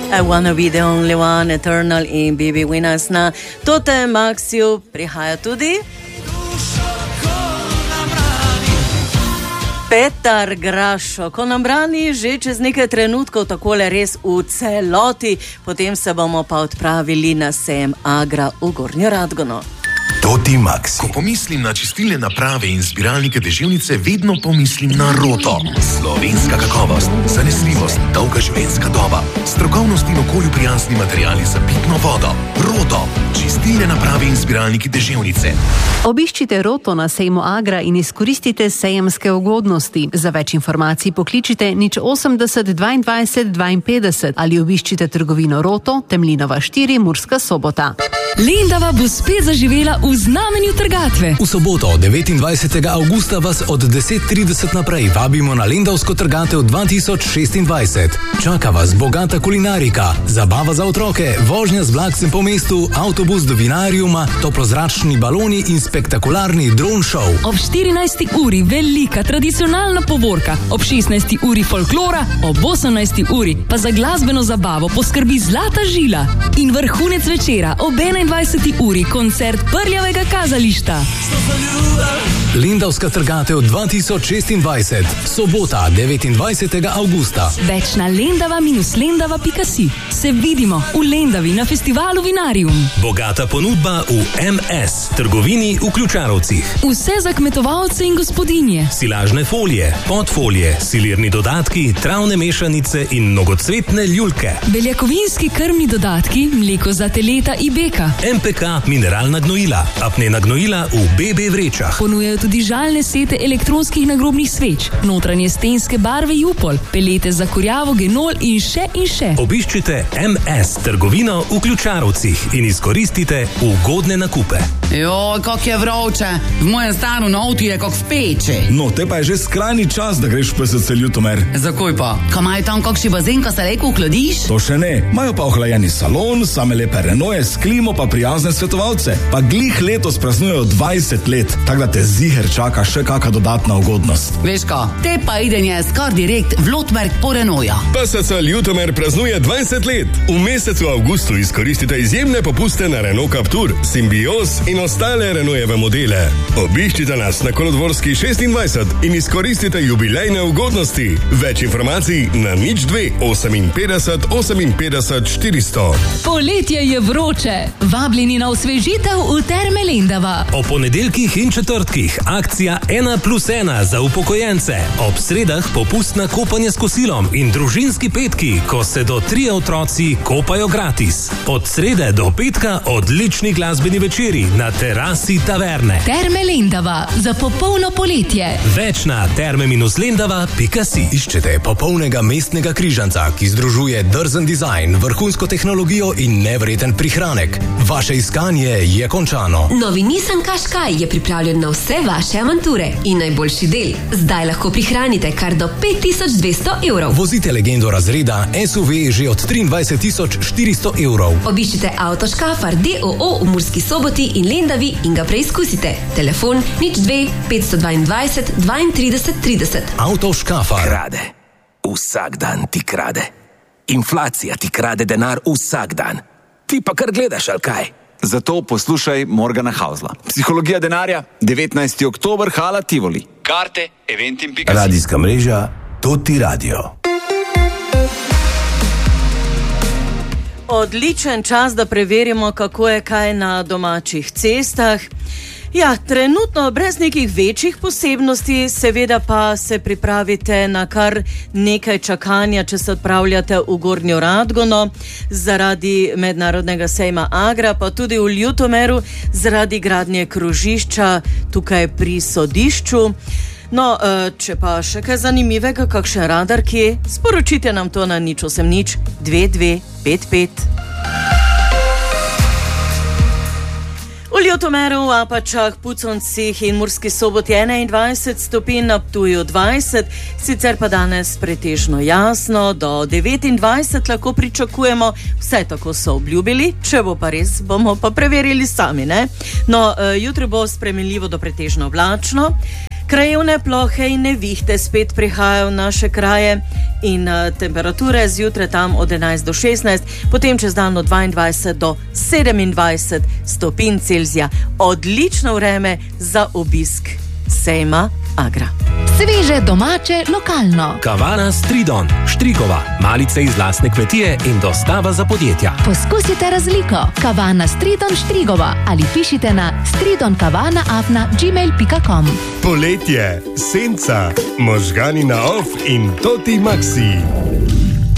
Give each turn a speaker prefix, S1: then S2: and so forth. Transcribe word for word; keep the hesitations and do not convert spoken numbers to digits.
S1: I wanna be the only one, Eternal in Baby Winners na Tote Maxiju prihaja tudi Petar Grašo, ko nam brani že čez nekaj trenutkov takole res v celoti, potem se bomo pa odpravili na sejem Agra v Gornjo Radgono.
S2: Toti Maxi. Ko pomislim na čistilne naprave in zbiralnike deževnice, vedno pomislim na Roto. Slovenska kakovost, zanesljivost, dolga življenjska doba, strokovnost in okolju prijazni materiali za pitno vodo. Roto. Čistilne naprave in zbiralniki deževnice.
S3: Obiščite Roto na sejmu Agra in izkoristite sejemske ugodnosti. Za več informacij pokličite nič osemdeset dvaindvajset dvainpetdeset ali obiščite trgovino Roto, Temlinova štiri, Murska Sobota.
S4: Lendava bo spet zaživela v znamenju trgatve.
S5: V soboto, devetindvajsetega avgusta, vas od deset trideset naprej vabimo na Lendavsko trgatev dva tisoč šestindvajset. Čaka vas bogata kulinarika, zabava za otroke, vožnja z vlakcem po mestu, avtobus do vinariuma, toplozračni baloni in spektakularni dron show.
S4: Ob štirinajsti uri velika tradicionalna povorka, ob šestnajsti uri folklora, ob osemnajsti uri pa za glasbeno zabavo poskrbi Zlata žila. In vrhunec večera ob enaindvajseti uri koncert Prljavega kazališta.
S5: Lendavska trgatev dva tisoč šestindvajset, sobota, devetindvajsetega avgusta.
S4: Več na lendava minus lendava pika si. Se vidimo v Lendavi na festivalu Vinarium.
S6: Bogata ponudba v M S, trgovini v Ključarovcih.
S4: Vse za kmetovalce in gospodinje.
S6: Silažne folije, podfolije, silirni dodatki, travne mešanice in mnogocvetne ljulke.
S4: Beljakovinski krmni dodatki, mleko za teleta in beka.
S6: M P K mineralna gnojila, apnena gnojila v B B vrečah.
S4: Ponujajo tudi žalne sete elektronskih nagrobnih sveč, notranje stenske barve Jupol, pelete za kurjavo genol in še in še.
S6: Obiščite M S trgovino v Ključarovcih in izkoristite ugodne nakupe.
S7: Joj, kak je vroče. V mojem stanu na avtu je kak v peči.
S8: No, te pa je že skrajni čas, da greš v P S C Ljutomer.
S7: Zakaj pa? Kaj imajo tam kakšni bazen, ko se leko ohladiš?
S8: To še ne. Imajo pa ohlajeni salon, same lepe renoje, s klimo pa prijazne svetovalce. Pa glih letos praznujejo dvajset let, tak da te ziher čaka še kaka dodatna ugodnost.
S7: Veš ka, te pa idenje skar direkt v Lotmerk po Renoja.
S9: P S C Ljutomer praznuje dvajset let. V mesecu avgustu izkoristite izjemne popuste na Renault Captur, Symbios in ostale Renaultove modele. Obiščite nas na Kolodvorski šestindvajset in izkoristite jubilejne ugodnosti. Več informacij na nič dve oseminpetdeset oseminpetdeset štiristo.
S4: Poletje je vroče. Vabljeni na osvežitev v Terme Lendava.
S6: O ponedeljkih in četrtkih akcija ena plus ena za upokojence. Ob sredah popust na kopanje s kosilom in družinski petki, ko se do trije otroci kopajo gratis. Od srede do petka odlični glasbeni večeri na terasi taverne.
S4: Terme Lendava za popolno poletje.
S6: Več na terme minus lendava pika si.
S5: Iščete popolnega mestnega križanca, ki združuje drzen dizajn, vrhunsko tehnologijo in nevreten prihranek. Vaše iskanje je končano.
S10: Novi Nissan Qashqai je pripravljen na vse vaše avanture in najboljši del. Zdaj lahko prihranite kar do pet tisoč dvesto evrov.
S5: Vozite legendo razreda S U V že od triindvajset tisoč štiristo evrov.
S10: Obiščite Avtoškafar D O O v Murski Soboti in Lendavi in ga preizkusite. Telefon nič dve petsto dvaindvajset dvaintrideset trideset.
S5: Avtoškafar.
S11: Krade. Vsak dan ti krade. Inflacija ti krade denar vsak dan. Ti pa kar gledaš, ali kaj?
S12: Zato poslušaj Morgana Hausla. Psihologija denarja, devetnajsti oktober, hala Tivoli. Karte, eventim pika si.
S2: Radijska mreža Toti Radio.
S1: Odličen čas, da preverimo, kako je kaj na domačih cestah. Ja, trenutno brez nekih večjih posebnosti, seveda pa se pripravite na kar nekaj čakanja, če se odpravljate v Gornjo Radgono zaradi mednarodnega sejma Agra, pa tudi v Ljutomeru zaradi gradnje krožišča tukaj pri sodišču. No, če pa še kaj zanimivega, kakšen radar kje, sporočite nam to na nič osem nič dve dve pet pet. V Ljutomeru, v Apačah, Puconcih in Murski Soboti enaindvajset stopinj, na Ptuju dvajset, sicer pa danes pretežno jasno, do devetindvajset lahko pričakujemo, vse tako so obljubili, če bo pa res, bomo pa preverili sami, ne? No, jutri bo spremenljivo do pretežno oblačno, Krajevne plohe in nevihte spet prihajajo v naše kraje in uh, temperature zjutraj tam od enajst do šestnajst, potem čez dan od dvaindvajset do sedemindvajset stopinj Celzija. Odlično vreme za obisk sejma Agra.
S3: Sveže, domače, lokalno.
S6: Kavana Stridon, Štrigova, malice iz lastne kmetije in dostava za podjetja.
S3: Poskusite razliko. Kavana Stridon Štrigova ali pišite na stridonkavana afna gmail pika com.
S9: Poletje, senca, možgani na off in toti maxi.